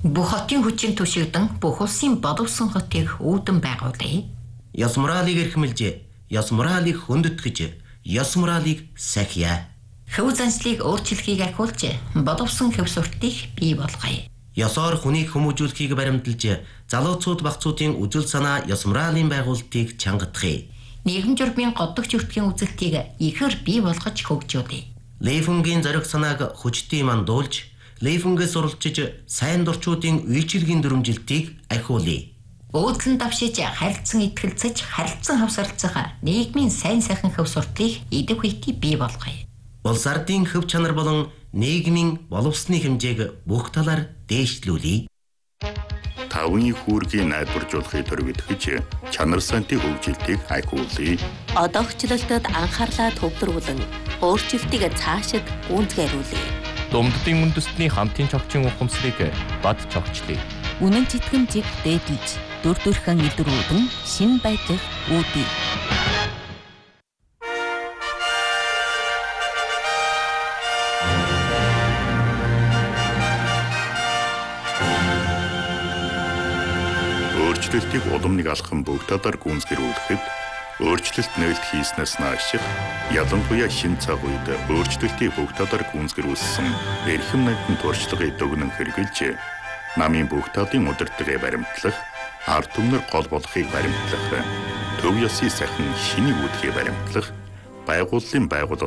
Бүх хотын хүчин түшигдэн бүх улсын боловсон хотыг үүдэн байгуулъя. Ёс моралыг эрхэмлж, ёс моралыг хөндөтгэж, ёс моралыг сахиа. Хөв заншлыг өөрчлөхийг ахиулж, боловсон хөв суртыг бий болгоё. Ёсоор хүнийг хүмүүжүүлэхийг баримталж, залууцууд багцуудын үжил санаа ёс моралын байгуулалтыг чангадахыг. Нийгэм журмын годдогч өртгийн үзэлтийг ихээр бий болгож хөгжүүлье. Лейфунгийн зориг санааг хүчтэй мандуулж, Лейфунгээс суралцж сайн дурчуудын үйлчилгийн дүрмжилтийг ахиулъя. Өөдлөн давшиж харилцан итгэлцэж харилцан хавсарлцах нийгмийн сайн сайхан хөв суртыг идэв хийхийг бий болгоё. Улс ардын хөв чанар болон нийгмийн боловсны хэмжээг бүх талаар дээшлүүлье. Тавын хүүргийн найдваржуулахыг төрөвдөж чанар сантын хөгжилтийг ахиулъя. Одоогчлолтод анхаарлаа төвлөрүүлэн өөрчлөлтийг цаашид гүйцэтгүүлье. Думддын үндэстний хамтын цогцын ухамсарыг бад цогчлие. Үнэн читгэмжийг дээдлж, дүр төрхөн илрүүлэн шин байдлыг үүдье. Өөрчлөлтийг уламныг алхам бүх талаар гүйцэтгүүлэхэд өөрчлөлт нээлт хийснээс нааш ялангуяа шин цаг үед өөрчлөлтийг бүх талаар гүйцэтгүүлсэн эрхэм найдын туршлагыг дүгнэн хэрэгжилж намын бүх талын удирдлагыг баримтлах, ард түмнэр гол болохыг баримтлах, төв ёсны сайхан шинийг үүдхийг баримтлах, байгууллын байгууллага